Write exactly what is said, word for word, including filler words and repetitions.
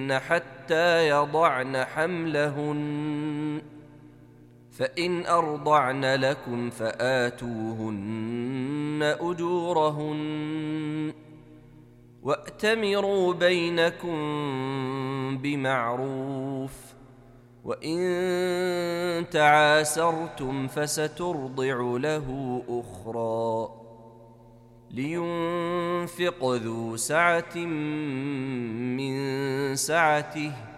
حتى يضعن حملهن، فإن أرضعن لكم فآتوهن أجورهن، وأتمروا بينكم بمعروف، وإن تعاسرتم فسترضع له أخرى. لينفق ذو سعة من سعته،